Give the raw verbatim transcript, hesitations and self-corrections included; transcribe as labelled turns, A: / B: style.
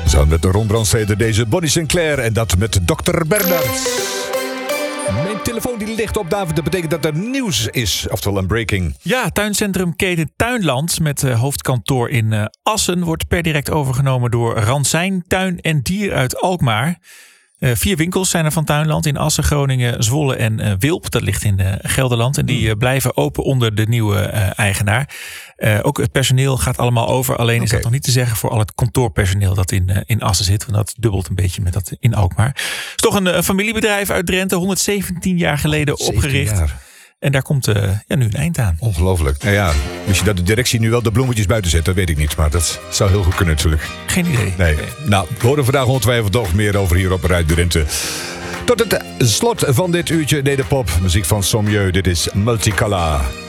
A: Zo met de Ron Brandsteder, deze Bonnie Sinclair en dat met dokter Bernard. Mijn telefoon die ligt op, David. Dat betekent dat er nieuws is. Oftewel een breaking.
B: Ja, tuincentrum Keten Tuinland met uh, hoofdkantoor in uh, Assen wordt per direct overgenomen door Ransijn Tuin en Dier uit Alkmaar. Uh, vier winkels zijn er van Tuinland in Assen, Groningen, Zwolle en uh, Wilp. Dat ligt in uh, Gelderland. En die uh, blijven open onder de nieuwe uh, eigenaar. Uh, ook het personeel gaat allemaal over. Alleen is
A: okay.
B: dat nog niet te zeggen voor al het kantoorpersoneel dat in, uh, in Assen zit. Want dat dubbelt een beetje met dat in Alkmaar. Het is toch een, een familiebedrijf uit Drenthe. honderdzeventien jaar geleden opgericht. Jaar. En daar komt uh, ja, nu een eind aan.
A: Ongelooflijk. Nou ja, misschien dat de directie nu wel de bloemetjes buiten zet. Dat weet ik niet. Maar dat zou heel goed kunnen natuurlijk.
B: Geen idee.
A: Nee. nee. Nou, we horen vandaag ongetwijfeld nog meer over hier op Radio Drenthe. Tot het slot van dit uurtje Nederpop. Muziek van Sommieu. Dit is Multicolor.